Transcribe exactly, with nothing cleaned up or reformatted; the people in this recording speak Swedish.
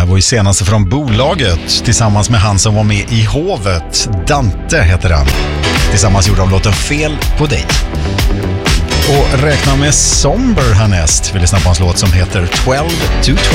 här var ju senaste från bolaget tillsammans med han som var med i Hovet. Dante heter han. Tillsammans gjorde de låten Fel på dig. Och räkna med Somber härnäst. Vi lyssnar på hans låt som heter twelve to twelve.